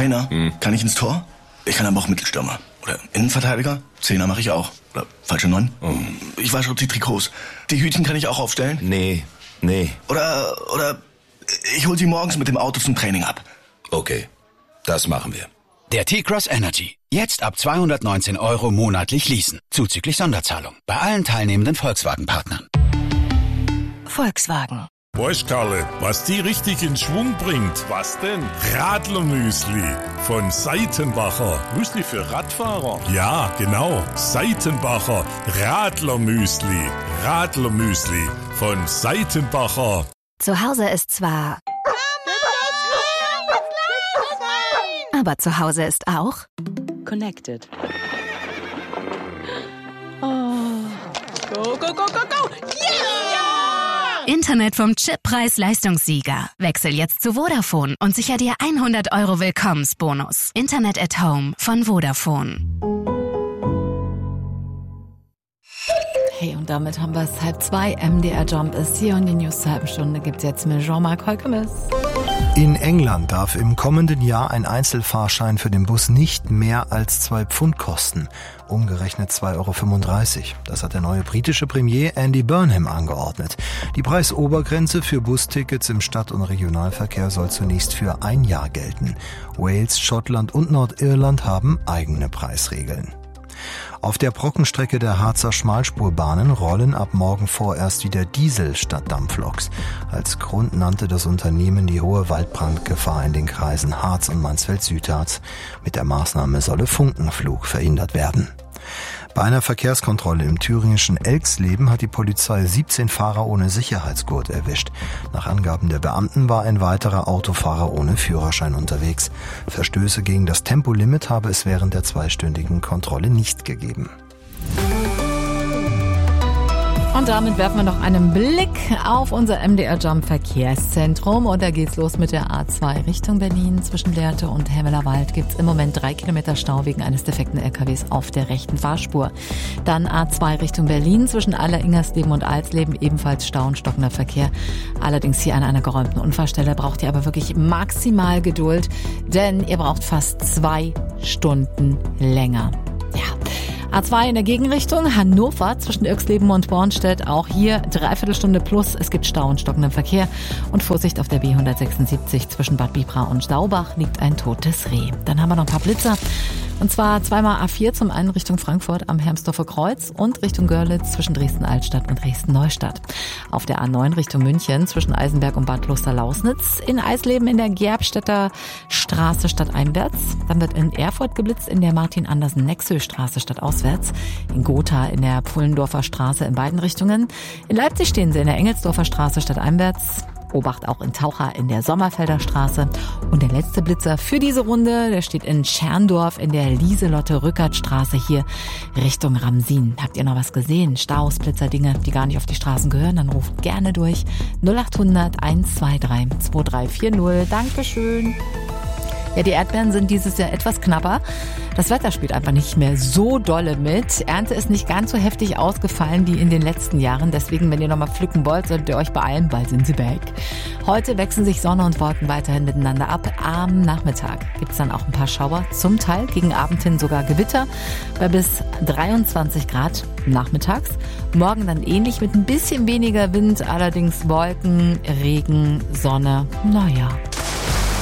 Trainer, kann ich ins Tor? Ich kann aber auch Mittelstürmer. Oder Innenverteidiger? Zehner mache ich auch. Oder falsche 9? Ich wasche auch die Trikots. Die Hütchen kann ich auch aufstellen? Nee. Oder ich hol sie morgens mit dem Auto zum Training ab. Okay, das machen wir. Der T-Cross Energy. Jetzt ab 219 € monatlich leasen. Zuzüglich Sonderzahlung. Bei allen teilnehmenden Volkswagen-Partnern. Volkswagen. Weißt, Karle, was die richtig in Schwung bringt? Was denn? Radlermüsli von Seitenbacher. Müsli für Radfahrer? Ja, genau. Seitenbacher Radlermüsli. Radlermüsli von Seitenbacher. Zu Hause ist zwar... Aber zu Hause ist auch... Connected. Oh. Go, go, go, go, go! Yeah! Internet vom Chip-Preis-Leistungssieger. Wechsel jetzt zu Vodafone und sicher dir 100 € Willkommensbonus. Internet at Home von Vodafone. Hey, und damit haben wir es 1:30. MDR Jump ist hier und die News zur halben Stunde gibt's jetzt mit Jean-Marc Holkemes. In England darf im kommenden Jahr ein Einzelfahrschein für den Bus nicht mehr als 2 Pfund kosten. Umgerechnet 2,35 €. Das hat der neue britische Premier Andy Burnham angeordnet. Die Preisobergrenze für Bustickets im Stadt- und Regionalverkehr soll zunächst für ein Jahr gelten. Wales, Schottland und Nordirland haben eigene Preisregeln. Auf der Brockenstrecke der Harzer Schmalspurbahnen rollen ab morgen vorerst wieder Diesel statt Dampfloks. Als Grund nannte das Unternehmen die hohe Waldbrandgefahr in den Kreisen Harz und Mansfeld-Südharz. Mit der Maßnahme solle Funkenflug verhindert werden. Bei einer Verkehrskontrolle im thüringischen Elxleben hat die Polizei 17 Fahrer ohne Sicherheitsgurt erwischt. Nach Angaben der Beamten war ein weiterer Autofahrer ohne Führerschein unterwegs. Verstöße gegen das Tempolimit habe es während der 2-stündigen Kontrolle nicht gegeben. Und damit werfen wir noch einen Blick auf unser MDR Jump Verkehrszentrum. Und da geht's los mit der A2 Richtung Berlin. Zwischen Lehrte und Hemmelerwald gibt's im Moment 3 Kilometer Stau wegen eines defekten LKWs auf der rechten Fahrspur. Dann A2 Richtung Berlin zwischen Aller-Ingersleben und Alsleben ebenfalls Stau und stockender Verkehr. Allerdings hier an einer geräumten Unfallstelle braucht ihr aber wirklich maximal Geduld, denn ihr braucht fast 2 Stunden länger. Ja. A2 in der Gegenrichtung, Hannover zwischen Irxleben und Bornstedt. Auch hier 3/4 Stunde plus. Es gibt Stau und stockenden Verkehr. Und Vorsicht auf der B176 zwischen Bad Bibra und Staubach liegt ein totes Reh. Dann haben wir noch ein paar Blitzer. Und zwar zweimal A4, zum einen Richtung Frankfurt am Hermsdorfer Kreuz und Richtung Görlitz zwischen Dresden-Altstadt und Dresden-Neustadt. Auf der A9 Richtung München zwischen Eisenberg und Bad Kloster-Lausnitz. In Eisleben in der Gerbstädter Straße stadteinwärts. Dann wird in Erfurt geblitzt in der Martin-Andersen-Nexö-Straße stadtauswärts. In Gotha in der Pfullendorfer Straße in beiden Richtungen. In Leipzig stehen sie in der Engelsdorfer Straße stadteinwärts. Obacht auch in Taucher in der Sommerfelder Straße. Und der letzte Blitzer für diese Runde, der steht in Scherndorf in der Lieselotte-Rückert-Straße hier Richtung Ramsin. Habt ihr noch was gesehen? Staus, Blitzer, Dinge, die gar nicht auf die Straßen gehören? Dann ruft gerne durch 0800 123 2340. Dankeschön. Ja, die Erdbeeren sind dieses Jahr etwas knapper. Das Wetter spielt einfach nicht mehr so dolle mit. Ernte ist nicht ganz so heftig ausgefallen wie in den letzten Jahren. Deswegen, wenn ihr nochmal pflücken wollt, solltet ihr euch beeilen, bald sind sie weg. Heute wechseln sich Sonne und Wolken weiterhin miteinander ab. Am Nachmittag gibt's dann auch ein paar Schauer. Zum Teil gegen Abend hin sogar Gewitter bei bis 23 Grad nachmittags. Morgen dann ähnlich mit ein bisschen weniger Wind, allerdings Wolken, Regen, Sonne. Naja.